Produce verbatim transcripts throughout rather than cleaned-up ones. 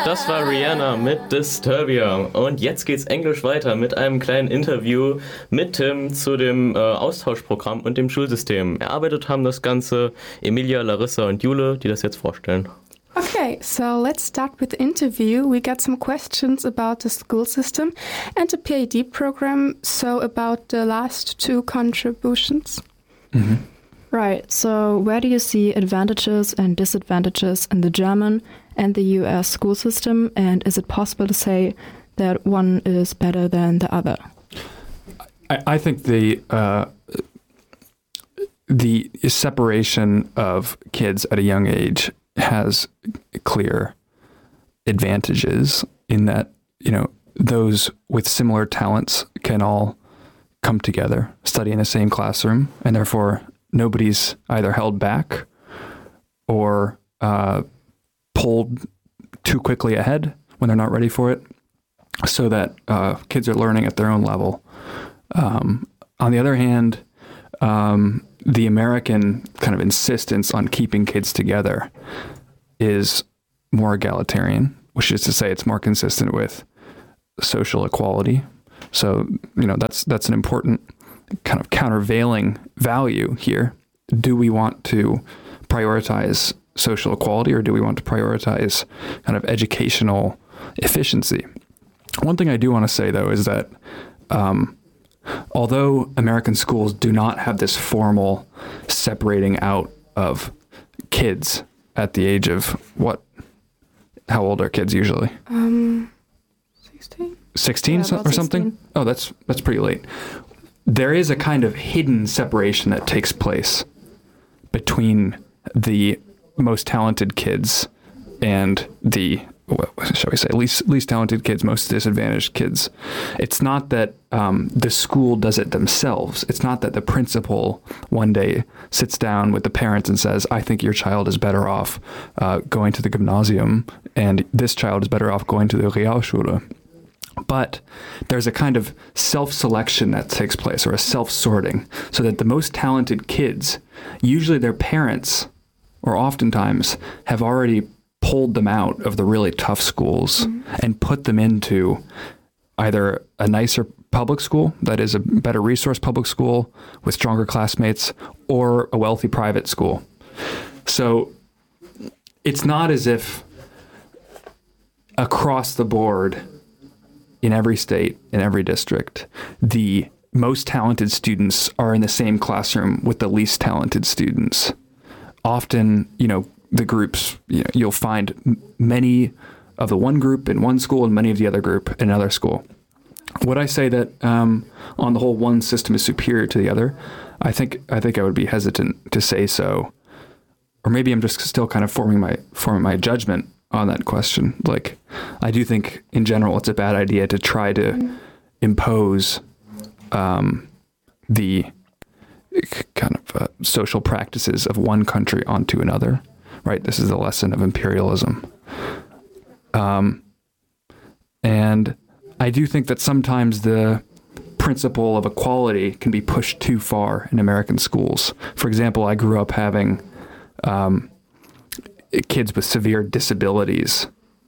Das war Rihanna mit Disturbia. Und jetzt geht's Englisch weiter mit einem kleinen Interview mit Tim zu dem äh, Austauschprogramm und dem Schulsystem. Erarbeitet haben das Ganze Emilia, Larissa und Jule, die das jetzt vorstellen. Okay, so let's start with the interview. We got some questions about the school system and the PhD program, so about the last two contributions. Mm-hmm. Right, so where do you see advantages and disadvantages in the German and the U S school system, and is it possible to say that one is better than the other? I, I think the uh, the separation of kids at a young age has clear advantages in that, you know, those with similar talents can all come together, study in the same classroom, and therefore nobody's either held back or uh, pulled too quickly ahead when they're not ready for it, so that uh, kids are learning at their own level. Um, on the other hand, um, the American kind of insistence on keeping kids together is more egalitarian, which is to say it's more consistent with social equality. So, you know, that's that's an important kind of countervailing value here. Do we want to prioritize social equality, or do we want to prioritize kind of educational efficiency? One thing I do want to say, though, is that um, although American schools do not have this formal separating out of kids at the age of what? How old are kids usually? Um, sixteen. sixteen Yeah, or something? sixteen. Oh, that's that's pretty late. There is a kind of hidden separation that takes place between the most talented kids and the, what shall we say, least least talented kids, most disadvantaged kids. It's not that um, the school does it themselves. It's not that the principal one day sits down with the parents and says, I think your child is better off uh, going to the gymnasium, and this child is better off going to the Realschule. But there's a kind of self-selection that takes place, or a self-sorting, so that the most talented kids, usually their parents, or oftentimes, have already pulled them out of the really tough schools mm-hmm. and put them into either a nicer public school, that is a better resource public school with stronger classmates, or a wealthy private school. So it's not as if across the board, in every state, in every district, the most talented students are in the same classroom with the least talented students. Often, you know, the groups, you know, you'll find m- many of the one group in one school and many of the other group in another school. Would I say that um, on the whole one system is superior to the other? I think I think I would be hesitant to say so. Or maybe I'm just still kind of forming my forming my judgment on that question. Like, I do think in general it's a bad idea to try to mm. impose um, the kind of uh, social practices of one country onto another, right? This is the lesson of imperialism. Um, and I do think that sometimes the principle of equality can be pushed too far in American schools. For example, I grew up having um, kids with severe disabilities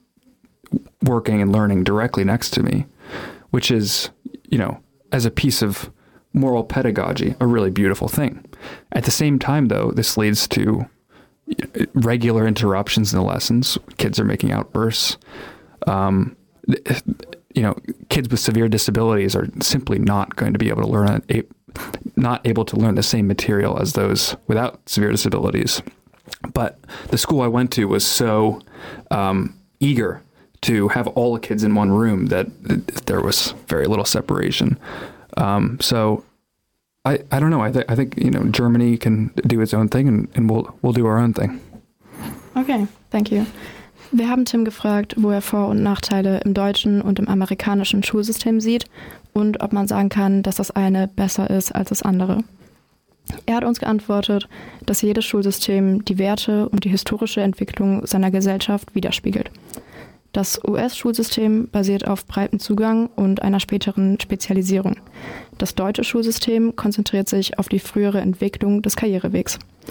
working and learning directly next to me, which is, you know, as a piece of moral pedagogy, a really beautiful thing. At the same time, though, this leads to regular interruptions in the lessons. Kids are making outbursts. Um, you know, kids with severe disabilities are simply not going to be able to learn, not able to learn the same material as those without severe disabilities. But the school I went to was so um, eager to have all the kids in one room that there was very little separation. Um, so I, I don't know. I, th- I think, you know, Germany can do its own thing, and, and we'll, we'll do our own thing. Okay, thank you. Wir haben Tim gefragt, wo er Vor- und Nachteile im deutschen und im amerikanischen Schulsystem sieht und ob man sagen kann, dass das eine besser ist als das andere. Er hat uns geantwortet, dass jedes Schulsystem die Werte und die historische Entwicklung seiner Gesellschaft widerspiegelt. Das U S-Schulsystem basiert auf breitem Zugang und einer späteren Spezialisierung. Das deutsche Schulsystem konzentriert sich auf die frühere Entwicklung des Karrierewegs.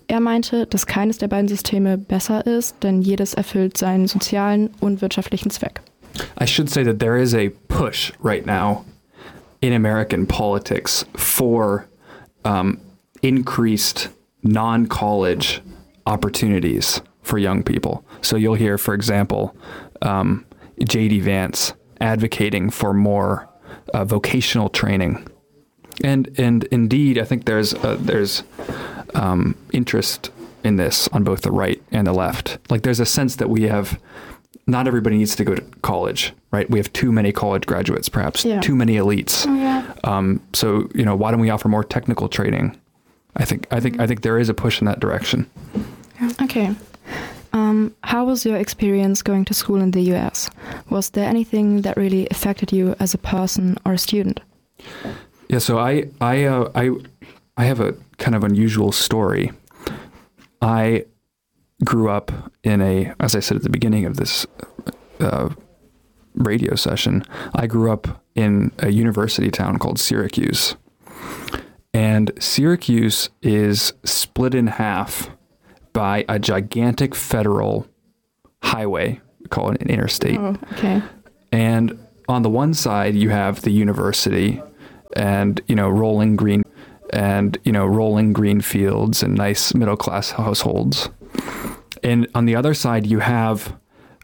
Er meinte, dass keines der beiden Systeme besser ist, denn jedes erfüllt seinen sozialen und wirtschaftlichen Zweck. I should say that there is a push right now in American politics for um, increased non-college opportunities for young people. So you'll hear, for example, um, J D Vance advocating for more uh, vocational training. And and indeed, I think there's uh, there's um, interest in this on both the right and the left. Like there's a sense that we have, not everybody needs to go to college, right? We have too many college graduates, perhaps, yeah. too many elites. Oh, yeah. Um, so, you know, why don't we offer more technical training? I think I think I think there is a push in that direction. Yeah. Okay. Um, how was your experience going to school in the U S? Was there anything that really affected you as a person or a student? Yeah, so I I uh, I I have a kind of unusual story. I grew up in a, as I said at the beginning of this uh, radio session, I grew up in a university town called Syracuse. And Syracuse is split in half by a gigantic federal highway, we call it an interstate. Oh, okay. And on the one side, you have the university and, you know, rolling green and, you know, rolling green fields and nice middle-class households. And on the other side, you have